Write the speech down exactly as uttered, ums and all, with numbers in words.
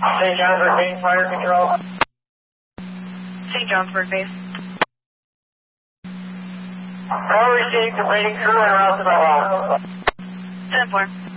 Saint Johnsburg Base, fire control. Saint Johnsburg Base. Call received, completing crew and route to the hall. ten four.